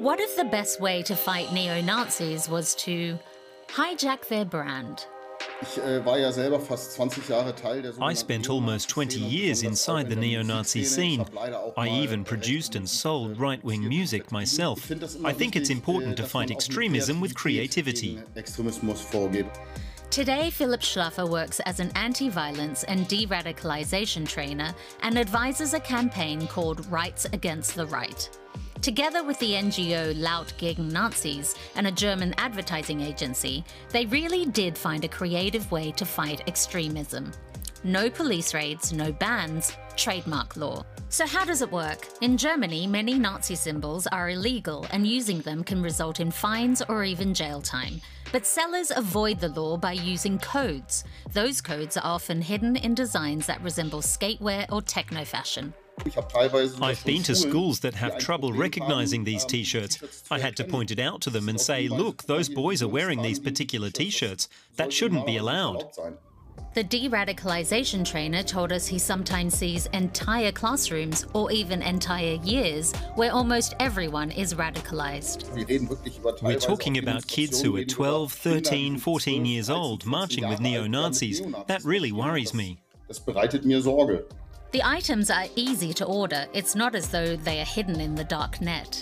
What if the best way to fight neo-Nazis was to hijack their brand? I spent almost 20 years inside the neo-Nazi scene. I even produced and sold right-wing music myself. I think it's important to fight extremism with creativity. Today, Philipp Schlaffer works as an anti-violence and de-radicalization trainer and advises a campaign called Rights Against the Right. Together with the NGO Laut gegen Nazis and a German advertising agency, they really did find a creative way to fight extremism. No police raids, no bans, trademark law. So how does it work? In Germany, many Nazi symbols are illegal and using them can result in fines or even jail time. But sellers avoid the law by using codes. Those codes are often hidden in designs that resemble skatewear or techno fashion. I've been to schools that have trouble recognizing these t-shirts. I had to point it out to them and say, look, those boys are wearing these particular t-shirts. That shouldn't be allowed. The de-radicalization trainer told us he sometimes sees entire classrooms or even entire years where almost everyone is radicalized. We're talking about kids who are 12, 13, 14 years old marching with neo-Nazis. That really worries me. The items are easy to order. It's not as though they are hidden in the dark net.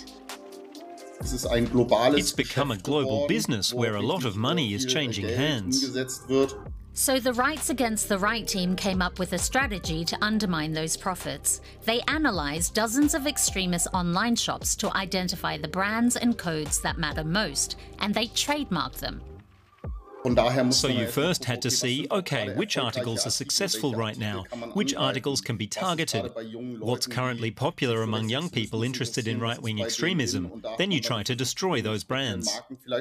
It's become a global business where a lot of money is changing hands. So the Rights Against the Right team came up with a strategy to undermine those profits. They analysed dozens of extremist online shops to identify the brands and codes that matter most, and they trademarked them. So you first had to see, okay, which articles are successful right now, which articles can be targeted, what's currently popular among young people interested in right-wing extremism. Then you try to destroy those brands.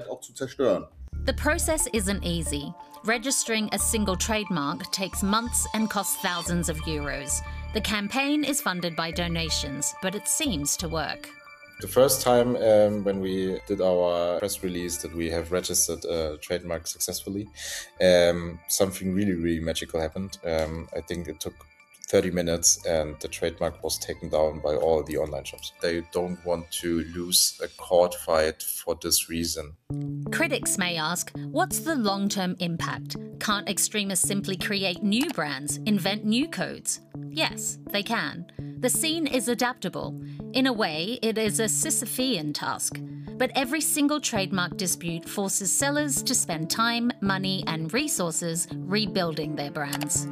The process isn't easy. Registering a single trademark takes months and costs thousands of euros. The campaign is funded by donations, but it seems to work. The first time when we did our press release that we have registered a trademark successfully, something really magical happened. I think it took 30 minutes and the trademark was taken down by all the online shops. They don't want to lose a court fight for this reason. Critics may ask, what's the long-term impact? Can't extremists simply create new brands, invent new codes? Yes, they can. The scene is adaptable. In a way, it is a Sisyphean task. But every single trademark dispute forces sellers to spend time, money, and resources rebuilding their brands.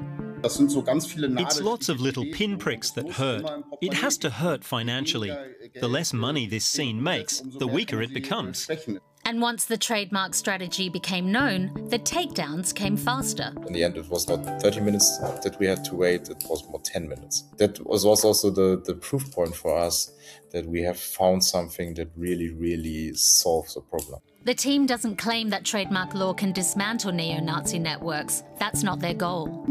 It's lots of little pinpricks that hurt. It has to hurt financially. The less money this scene makes, the weaker it becomes. And once the trademark strategy became known, the takedowns came faster. In the end, it was not 30 minutes that we had to wait, it was more 10 minutes. That was also the proof point for us that we have found something that really solves the problem. The team doesn't claim that trademark law can dismantle neo-Nazi networks. That's not their goal.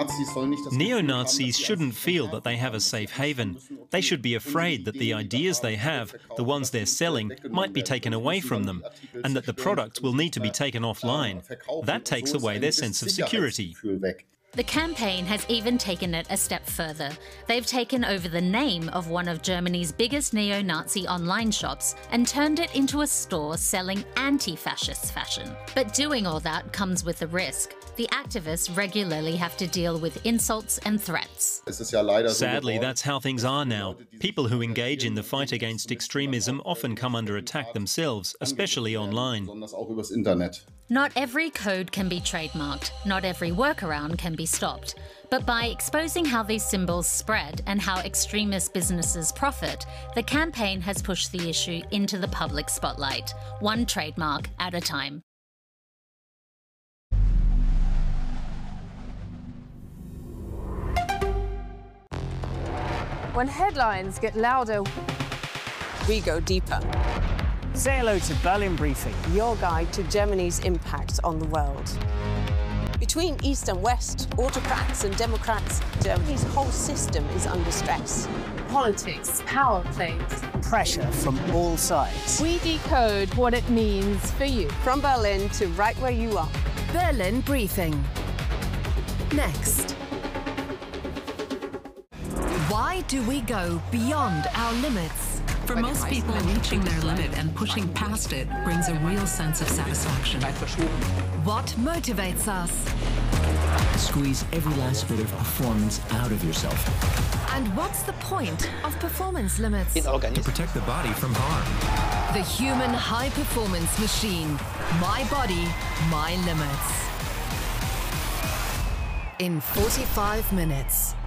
Neo-Nazis shouldn't feel that they have a safe haven. They should be afraid that the ideas they have, the ones they're selling, might be taken away from them, and that the product will need to be taken offline. That takes away their sense of security. The campaign has even taken it a step further. They've taken over the name of one of Germany's biggest neo-Nazi online shops and turned it into a store selling anti-fascist fashion. But doing all that comes with a risk. The activists regularly have to deal with insults and threats. Sadly, that's how things are now. People who engage in the fight against extremism often come under attack themselves, especially online. Not every code can be trademarked, not every workaround can be stopped. But by exposing how these symbols spread and how extremist businesses profit, the campaign has pushed the issue into the public spotlight, one trademark at a time. When headlines get louder, we go deeper. Say hello to Berlin Briefing, your guide to Germany's impact on the world. Between East and West, autocrats and democrats, Germany's whole system is under stress. Politics, power plays, pressure from all sides. We decode what it means for you. From Berlin to right where you are. Berlin Briefing. Next. Why do we go beyond our limits? For most people, reaching their limit and pushing past it brings a real sense of satisfaction. What motivates us? Squeeze every last bit of performance out of yourself. And what's the point of performance limits? To protect the body from harm. The human high-performance machine. My body, my limits. In 45 minutes.